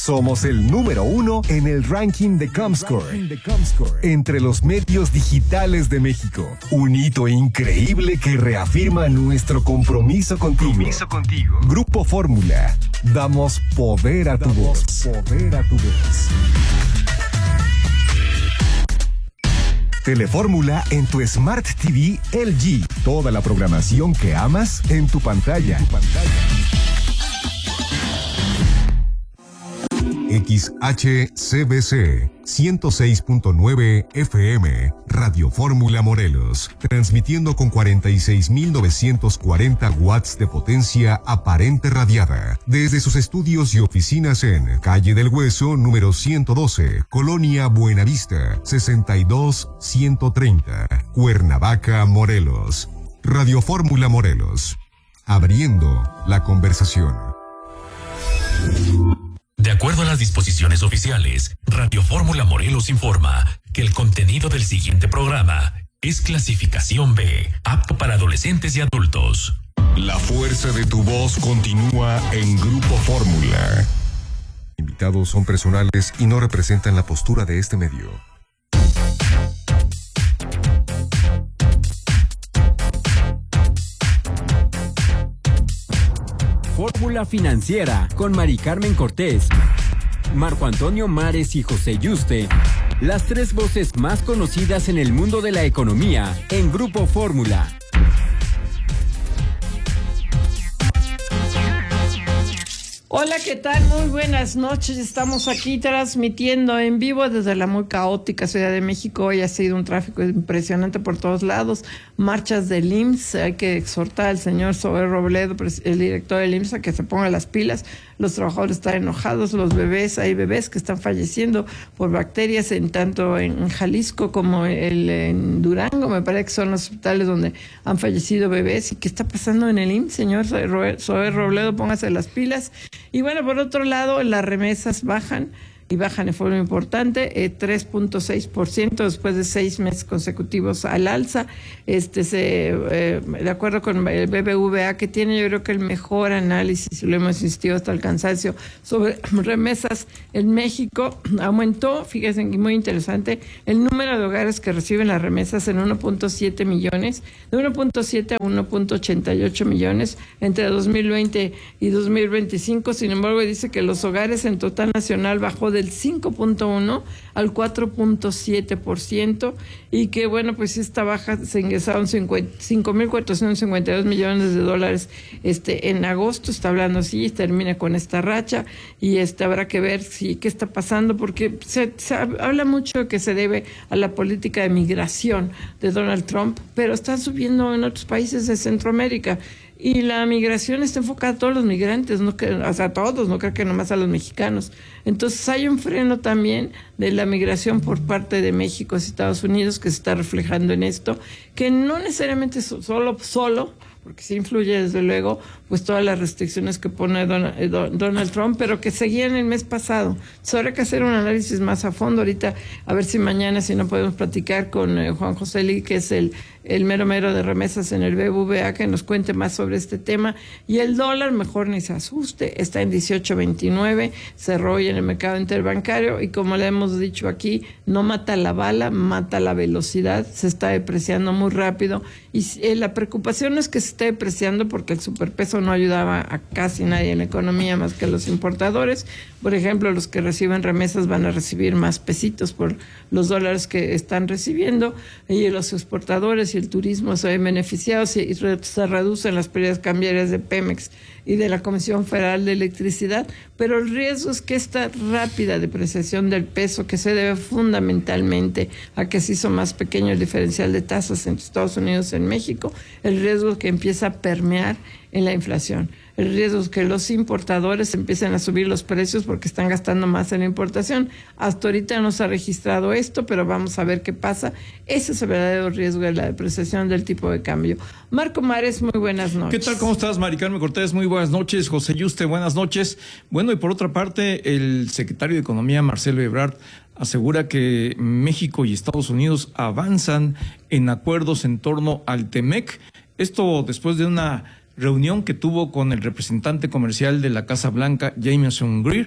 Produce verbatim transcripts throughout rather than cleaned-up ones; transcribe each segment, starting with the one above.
Somos el número uno en el ranking de Comscore, entre los medios digitales de México. Un hito increíble que reafirma nuestro compromiso contigo. Compromiso contigo. Grupo Fórmula. Damos poder a tu voz. Poder a tu voz. Telefórmula en tu Smart T V L G. Toda la programación que amas en tu pantalla. En tu pantalla. X H C B C ciento seis punto nueve F M, Radio Fórmula Morelos, transmitiendo con cuarenta y seis mil novecientos cuarenta watts de potencia aparente radiada, desde sus estudios y oficinas en Calle del Hueso, número ciento doce, Colonia Buenavista, sesenta y dos ciento treinta, Cuernavaca, Morelos. Radio Fórmula Morelos, abriendo la conversación. De acuerdo a las disposiciones oficiales, Radio Fórmula Morelos informa que el contenido del siguiente programa es clasificación B, apto para adolescentes y adultos. La fuerza de tu voz continúa en Grupo Fórmula. Invitados son personales y no representan la postura de este medio. Fórmula Financiera con Mari Carmen Cortés, Marco Antonio Mares y José Yuste, las tres voces más conocidas en el mundo de la economía en Grupo Fórmula. Hola, ¿qué tal? Muy buenas noches. Estamos aquí transmitiendo en vivo desde la muy caótica Ciudad de México. Hoy ha sido un tráfico impresionante por todos lados. Marchas del I M S S. Hay que exhortar al señor Zoé Robledo, el director del I M S S, a que se ponga las pilas. Los trabajadores están enojados, los bebés, hay bebés que están falleciendo por bacterias en tanto en Jalisco como el, en Durango. Me parece que son los hospitales donde han fallecido bebés. ¿Y qué está pasando en el I M S S, señor Zoé Robledo? Póngase las pilas. Y bueno, por otro lado, las remesas bajan y bajan de forma importante, eh, tres punto seis por ciento después de seis meses consecutivos al alza. Este se eh, de acuerdo con el B B V A, que tiene yo creo que el mejor análisis, y lo hemos insistido hasta el cansancio, sobre remesas en México, aumentó, fíjense, muy interesante, el número de hogares que reciben las remesas en uno punto siete millones, de uno punto siete a uno punto ochenta y ocho millones entre dos mil veinte y dos mil veinticinco. Sin embargo, dice que los hogares en total nacional bajó del cinco punto uno al cuatro punto siete por ciento, y que bueno, pues esta baja se ingresaron cinco mil cuatrocientos cincuenta y dos millones de dólares este en agosto. Está hablando así, termina con esta racha, y este habrá que ver si qué está pasando, porque se, se habla mucho de que se debe a la política de migración de Donald Trump, pero están subiendo en otros países de Centroamérica. Y la migración está enfocada a todos los migrantes, no que, o sea, a todos, no creo que nomás a los mexicanos. Entonces hay un freno también de la migración por parte de México a Estados Unidos que se está reflejando en esto, que no necesariamente solo, solo, porque sí influye desde luego, pues todas las restricciones que pone Donald Trump, pero que seguían el mes pasado. Entonces habrá que hacer un análisis más a fondo ahorita, a ver si mañana, si no podemos platicar con eh, Juan José Lee, que es el, el mero mero de remesas en el B B V A, que nos cuente más sobre este tema. Y el dólar, mejor ni se asuste, está en dieciocho veintinueve, cerró hoy en el mercado interbancario, y como le hemos dicho aquí, no mata la bala, mata la velocidad, se está depreciando muy rápido, y eh, la preocupación es que se esté depreciando porque el superpeso no ayudaba a casi nadie en la economía más que a los importadores. Por ejemplo, los que reciben remesas van a recibir más pesitos por los dólares que están recibiendo, y los exportadores y el turismo se ven beneficiados, y se reducen las pérdidas cambiarias de Pemex y de la Comisión Federal de Electricidad, pero el riesgo es que esta rápida depreciación del peso, que se debe fundamentalmente a que se hizo más pequeño el diferencial de tasas entre Estados Unidos y en México, el riesgo es que empieza a permear en la inflación. El riesgo es que los importadores empiecen a subir los precios porque están gastando más en la importación. Hasta ahorita no se ha registrado esto, pero vamos a ver qué pasa. Ese es el verdadero riesgo de la depreciación del tipo de cambio. Marco Mares, muy buenas noches. ¿Qué tal? ¿Cómo estás, Mari Carmen Cortés? Muy buenas noches. José Yuste, buenas noches. Bueno, y por otra parte, el secretario de Economía, Marcelo Ebrard, asegura que México y Estados Unidos avanzan en acuerdos en torno al TEMEC. Esto después de una reunión que tuvo con el representante comercial de la Casa Blanca, Jamieson Greer.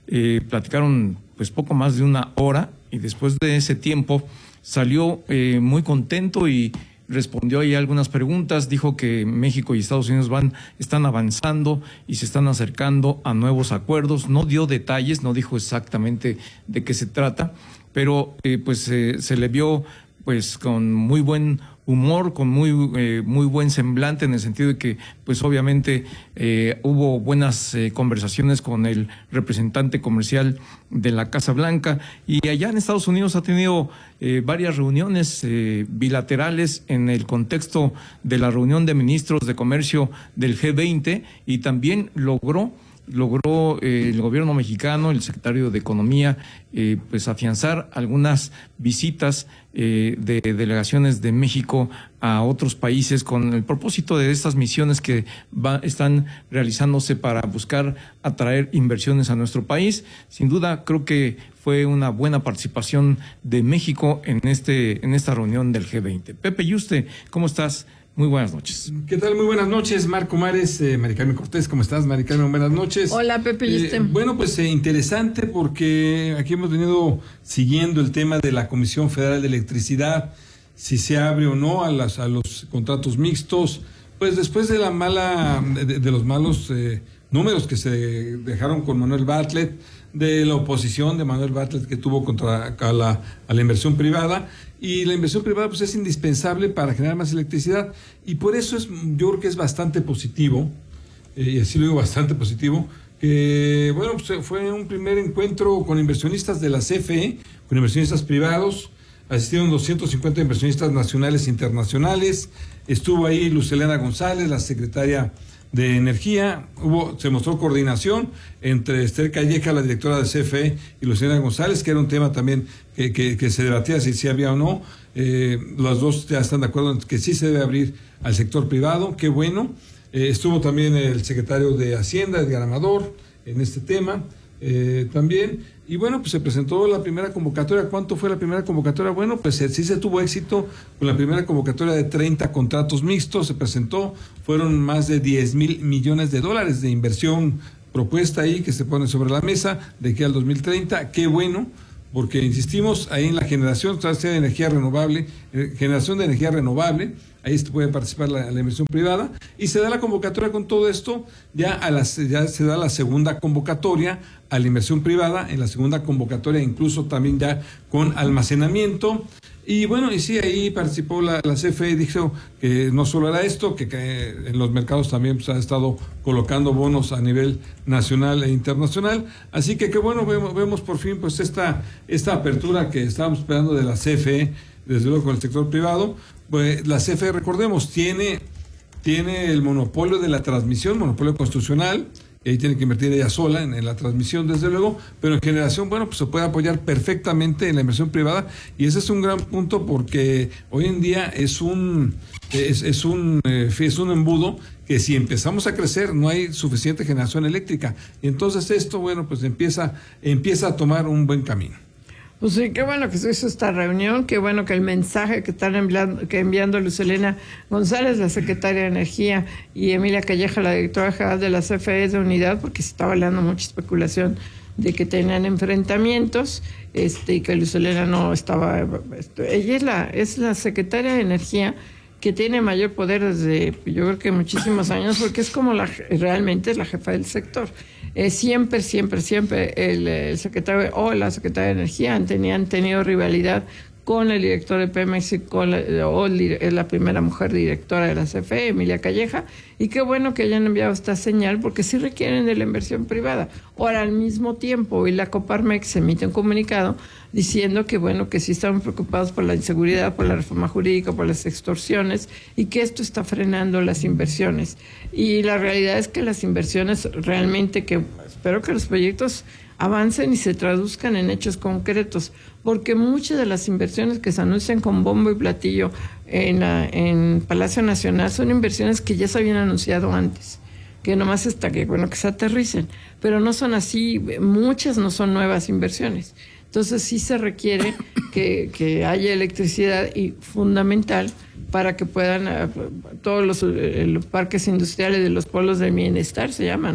eh, platicaron pues poco más de una hora y después de ese tiempo salió eh, muy contento y respondió ahí algunas preguntas, dijo que México y Estados Unidos van, están avanzando y se están acercando a nuevos acuerdos. No dio detalles, no dijo exactamente de qué se trata, pero eh, pues eh, se le vio pues con muy buen humor, con muy eh, muy buen semblante, en el sentido de que pues obviamente eh, hubo buenas eh, conversaciones con el representante comercial de la Casa Blanca, y allá en Estados Unidos ha tenido eh, varias reuniones eh, bilaterales en el contexto de la reunión de ministros de comercio del G veinte, y también logró logró eh, el gobierno mexicano, el secretario de Economía, eh, pues afianzar algunas visitas eh, de delegaciones de México a otros países con el propósito de estas misiones que va, están realizándose para buscar atraer inversiones a nuestro país. Sin duda, creo que fue una buena participación de México en este en esta reunión del G veinte. Pepe Yuste, ¿cómo estás? Muy buenas noches. ¿Qué tal? Muy buenas noches, Marco Mares, eh, Mari Carmen Cortés, ¿cómo estás, Mari Carmen? Buenas noches. Hola, Pepe. Eh, bueno, pues eh, interesante porque aquí hemos venido siguiendo el tema de la Comisión Federal de Electricidad, si se abre o no a, las, a los contratos mixtos, pues después de la mala, de, de los malos eh, números que se dejaron con Manuel Bartlett, de la oposición de Manuel Bartlett que tuvo contra a la, a la inversión privada, y la inversión privada pues es indispensable para generar más electricidad, y por eso es, yo creo que es bastante positivo, eh, y así lo digo, bastante positivo, que bueno, pues fue un primer encuentro con inversionistas de la C F E, con inversionistas privados, asistieron doscientos cincuenta inversionistas nacionales e internacionales, estuvo ahí Luz Helena González, la secretaria de Energía, hubo, se mostró coordinación entre Esther Calleja, la directora de C F E, y Luciana González, que era un tema también que, que, que se debatía si, si había o no. Eh, los dos ya están de acuerdo en que sí se debe abrir al sector privado, qué bueno. Eh, estuvo también el secretario de Hacienda, Edgar Amador, en este tema eh, también. Y bueno, pues se presentó la primera convocatoria. ¿Cuánto fue la primera convocatoria? Bueno, pues sí se tuvo éxito con la primera convocatoria de treinta contratos mixtos. Se presentó, fueron más de diez mil millones de dólares de inversión propuesta ahí que se pone sobre la mesa de aquí al dos mil treinta. Qué bueno, porque insistimos ahí en la generación de energía renovable, eh, generación de energía renovable. Ahí se puede participar la, la inversión privada, y se da la convocatoria con todo esto, ya, a las, ya se da la segunda convocatoria a la inversión privada, en la segunda convocatoria incluso también ya con almacenamiento, y bueno, y sí, ahí participó la, la C F E, dijo que no solo era esto, que, que en los mercados también pues, ha estado colocando bonos a nivel nacional e internacional, así que qué bueno, vemos, vemos por fin pues esta, esta apertura que estábamos esperando de la C F E, desde luego con el sector privado. Pues la C F E, recordemos, tiene, tiene el monopolio de la transmisión, monopolio constitucional, y ahí tiene que invertir ella sola en, en la transmisión, desde luego, pero en generación, bueno, pues se puede apoyar perfectamente en la inversión privada, y ese es un gran punto porque hoy en día es un, es, es un, eh, es un embudo que si empezamos a crecer no hay suficiente generación eléctrica, y entonces esto, bueno, pues empieza, empieza a tomar un buen camino. Pues sí, qué bueno que se hizo esta reunión, qué bueno que el mensaje que están enviando, que enviando Luz Helena González, la secretaria de Energía, y Emilia Calleja, la directora general de la C F E de Unidad, porque se estaba hablando mucha especulación de que tenían enfrentamientos, este, y que Luz Helena no estaba, este, ella es la, es la secretaria de Energía que tiene mayor poder desde, yo creo que muchísimos años, porque es como la, realmente es la jefa del sector. Eh, siempre, siempre, siempre el, el secretario o la secretaria de Energía han, tenido, han tenido rivalidad con el director de Pemex y con la, o es la primera mujer directora de la C F E, Emilia Calleja, y qué bueno que hayan enviado esta señal, porque sí requieren de la inversión privada. Ahora, al mismo tiempo, y la Coparmex emite un comunicado diciendo que bueno, que sí están preocupados por la inseguridad, por la reforma jurídica, por las extorsiones, y que esto está frenando las inversiones. Y la realidad es que las inversiones realmente, que espero que los proyectos avancen y se traduzcan en hechos concretos, porque muchas de las inversiones que se anuncian con bombo y platillo en, la, en Palacio Nacional son inversiones que ya se habían anunciado antes, que nomás está que bueno que se aterricen, pero no son así, muchas no son nuevas inversiones. Entonces sí se requiere que, que haya electricidad, y fundamental para que puedan uh, todos los, uh, los parques industriales de los pueblos del bienestar se llaman, ¿no?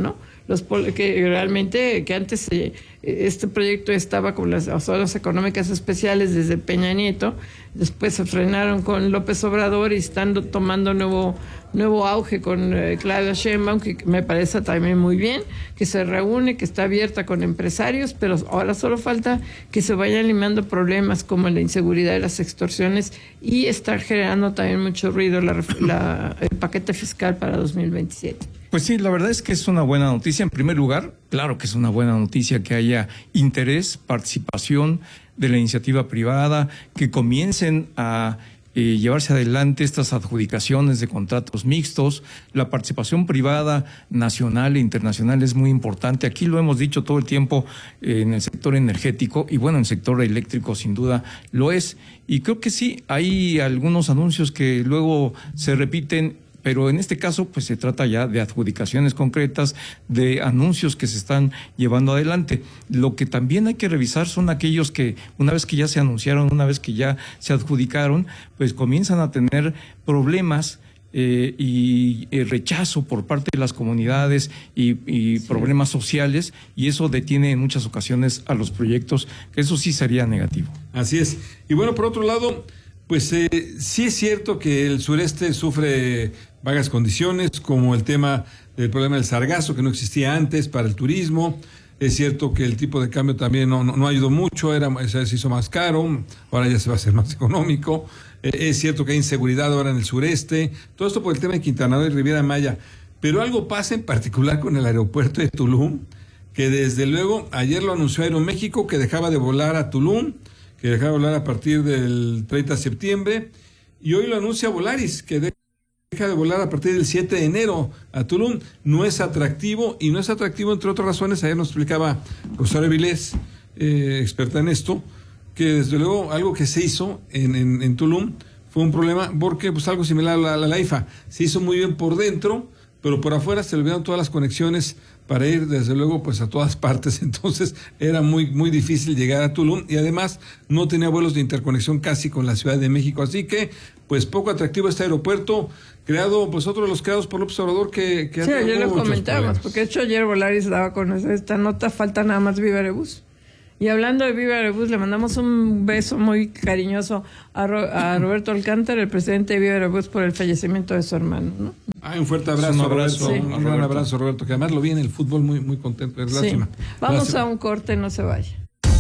los que realmente que antes eh, este proyecto estaba con las zonas económicas especiales desde Peña Nieto, después se frenaron con López Obrador y están tomando nuevo nuevo auge con eh, Claudia Sheinbaum, que me parece también muy bien, que se reúne, que está abierta con empresarios, pero ahora solo falta que se vayan limando problemas como la inseguridad y las extorsiones y estar generando también mucho ruido la, la, el paquete fiscal para dos mil veintisiete. Pues sí, la verdad es que es una buena noticia. En primer lugar, claro que es una buena noticia que haya interés, participación de la iniciativa privada, que comiencen a eh, llevarse adelante estas adjudicaciones de contratos mixtos. La participación privada nacional e internacional es muy importante. Aquí lo hemos dicho todo el tiempo eh, en el sector energético y bueno, en el sector eléctrico sin duda lo es. Y creo que sí, hay algunos anuncios que luego se repiten, pero en este caso pues se trata ya de adjudicaciones concretas, de anuncios que se están llevando adelante. Lo que también hay que revisar son aquellos que una vez que ya se anunciaron, una vez que ya se adjudicaron, pues comienzan a tener problemas eh, y eh, rechazo por parte de las comunidades y, y sí. problemas sociales, y eso detiene en muchas ocasiones a los proyectos, que eso sí sería negativo. Así es. Y bueno, por otro lado, pues eh, sí es cierto que el sureste sufre vagas condiciones, como el tema del problema del sargazo, que no existía antes para el turismo. Es cierto que el tipo de cambio también no, no, no ayudó mucho, era, se hizo más caro, ahora ya se va a hacer más económico. Eh, es cierto que hay inseguridad ahora en el sureste, todo esto por el tema de Quintana Roo y Riviera Maya. Pero algo pasa en particular con el aeropuerto de Tulum, que desde luego ayer lo anunció Aeroméxico, que dejaba de volar a Tulum, que dejaba de volar a partir del treinta de septiembre, y hoy lo anuncia Volaris, que de deja de volar a partir del siete de enero a Tulum. No es atractivo, y no es atractivo entre otras razones. Ayer nos explicaba Rosario Vilés, eh, experta en esto, que desde luego algo que se hizo en, en, en Tulum fue un problema, porque pues algo similar a la, a la AIFA, se hizo muy bien por dentro, pero por afuera se le olvidaron todas las conexiones para ir desde luego pues a todas partes. Entonces era muy muy difícil llegar a Tulum, y además no tenía vuelos de interconexión casi con la Ciudad de México, así que pues poco atractivo este aeropuerto, creado, pues otro de los creados por López Obrador, que, que sí, ayer lo comentábamos, problemas. Porque de hecho ayer Volaris daba con esta nota, falta nada más Viva Aerobús. Y hablando de Viva Aerobús, le mandamos un beso muy cariñoso a, Ro, a Roberto Alcántara, el presidente de Viva Aerobús, por el fallecimiento de su hermano, ¿no? Ay, un fuerte abrazo, un abrazo, Roberto, sí. un gran abrazo, Roberto, que además lo vi en el fútbol muy, muy contento. Es lástima. Sí. Vamos lástima. a un corte, no se vaya.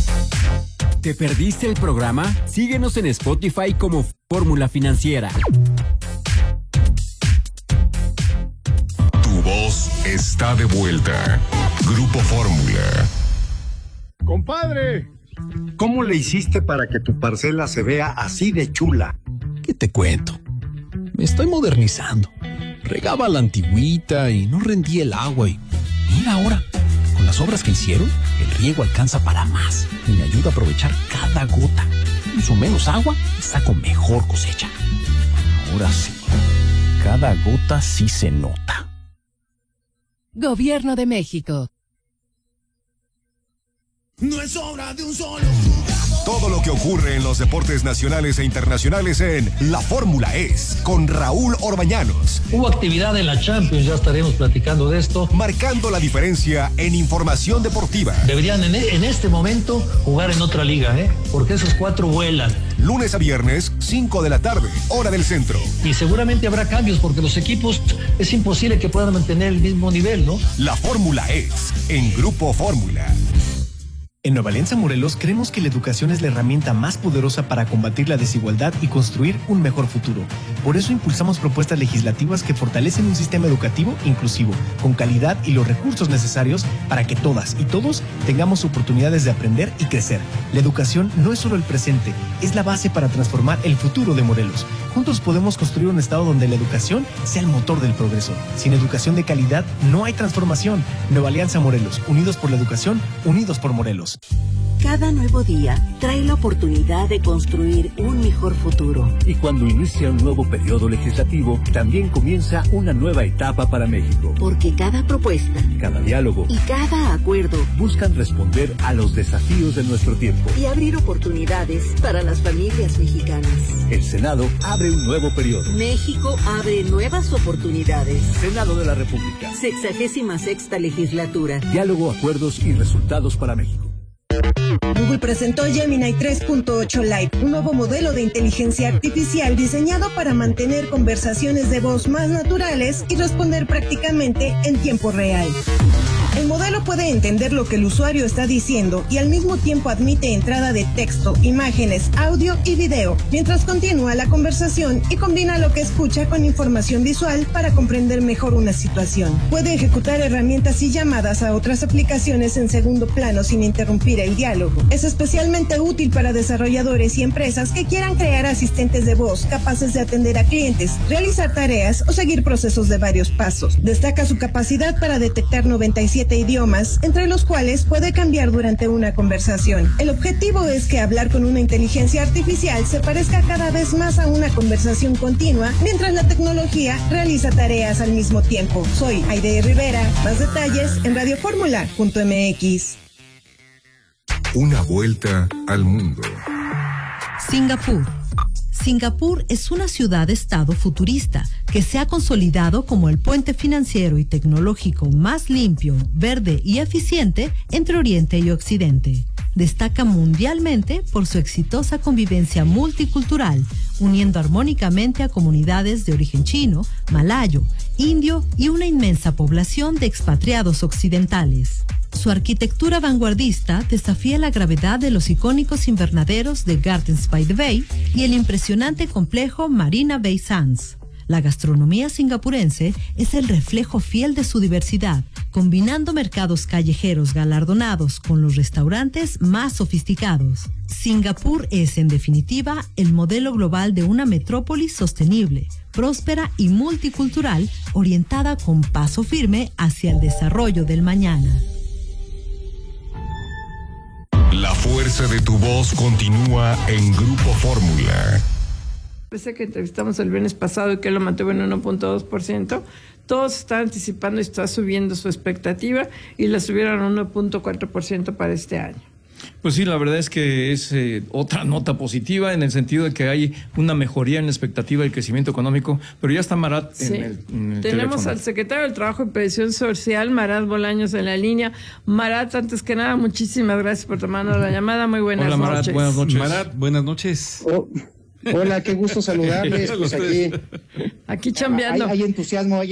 ¿Te perdiste el programa? Síguenos en Spotify como Fórmula Financiera. Tu voz está de vuelta. Grupo Fórmula. Compadre, ¿cómo le hiciste para que tu parcela se vea así de chula? ¿Qué te cuento? Me estoy modernizando. Regaba la antigüita y no rendía el agua, y mira ahora, con las obras que hicieron, el riego alcanza para más y me ayuda a aprovechar cada gota. Uso menos agua y saco mejor cosecha. Ahora sí, cada gota sí se nota. Gobierno de México. No es obra de un solo jugador. Todo lo que ocurre en los deportes nacionales e internacionales en La Fórmula Es, con Raúl Orbañanos. Hubo actividad en la Champions, ya estaremos platicando de esto. Marcando la diferencia en información deportiva. Deberían en, en este momento jugar en otra liga, ¿eh? Porque esos cuatro vuelan. Lunes a viernes, cinco de la tarde, hora del centro. Y seguramente habrá cambios, porque los equipos es imposible que puedan mantener el mismo nivel, ¿no? La Fórmula Es, en Grupo Fórmula. En Nueva Alianza Morelos creemos que la educación es la herramienta más poderosa para combatir la desigualdad y construir un mejor futuro. Por eso impulsamos propuestas legislativas que fortalecen un sistema educativo inclusivo, con calidad y los recursos necesarios para que todas y todos tengamos oportunidades de aprender y crecer. La educación no es solo el presente, es la base para transformar el futuro de Morelos. Juntos podemos construir un estado donde la educación sea el motor del progreso. Sin educación de calidad no hay transformación. Nueva Alianza Morelos, unidos por la educación, unidos por Morelos. Cada nuevo día trae la oportunidad de construir un mejor futuro. Y cuando inicia un nuevo periodo legislativo, también comienza una nueva etapa para México. Porque cada propuesta, cada diálogo y cada acuerdo buscan responder a los desafíos de nuestro tiempo y abrir oportunidades para las familias mexicanas. El Senado abre un nuevo periodo. México abre nuevas oportunidades. Senado de la República. Sexagésima sexta legislatura. Diálogo, acuerdos y resultados para México. Google presentó Gemini tres punto ocho Lite, un nuevo modelo de inteligencia artificial diseñado para mantener conversaciones de voz más naturales y responder prácticamente en tiempo real. El modelo puede entender lo que el usuario está diciendo y al mismo tiempo admite entrada de texto, imágenes, audio y video, mientras continúa la conversación y combina lo que escucha con información visual para comprender mejor una situación. Puede ejecutar herramientas y llamadas a otras aplicaciones en segundo plano sin interrumpir el diálogo. Es especialmente útil para desarrolladores y empresas que quieran crear asistentes de voz capaces de atender a clientes, realizar tareas o seguir procesos de varios pasos. Destaca su capacidad para detectar noventa y siete idiomas, entre los cuales puede cambiar durante una conversación. El objetivo es que hablar con una inteligencia artificial se parezca cada vez más a una conversación continua, mientras la tecnología realiza tareas al mismo tiempo. Soy Aide Rivera. Más detalles en radio fórmula punto m x. Una vuelta al mundo. Singapur. Singapur es una ciudad-estado futurista que se ha consolidado como el puente financiero y tecnológico más limpio, verde y eficiente entre Oriente y Occidente. Destaca mundialmente por su exitosa convivencia multicultural, uniendo armónicamente a comunidades de origen chino, malayo, indio y una inmensa población de expatriados occidentales. Su arquitectura vanguardista desafía la gravedad de los icónicos invernaderos de Gardens by the Bay y el impresionante complejo Marina Bay Sands. La gastronomía singapurense es el reflejo fiel de su diversidad, combinando mercados callejeros galardonados con los restaurantes más sofisticados. Singapur es, en definitiva, el modelo global de una metrópolis sostenible, próspera y multicultural, orientada con paso firme hacia el desarrollo del mañana. La fuerza de tu voz continúa en Grupo Fórmula. Pese a que entrevistamos el viernes pasado y que lo mantuvo en uno punto dos por ciento, todos están anticipando y está subiendo su expectativa y la subieron a uno punto cuatro por ciento para este año. Pues sí, la verdad es que es eh, otra nota positiva en el sentido de que hay una mejoría en la expectativa del crecimiento económico, pero ya está Marat en, sí. el, en el Tenemos teléfono. al secretario del Trabajo y Previsión Social, Marat Bolaños, en la línea. Marat, antes que nada, muchísimas gracias por tomarnos la llamada. Muy buenas Hola, Marat, noches. buenas noches. Marat, buenas noches. Oh, hola, qué gusto saludarles. Pues aquí, aquí chambeando. Hay, hay entusiasmo, hay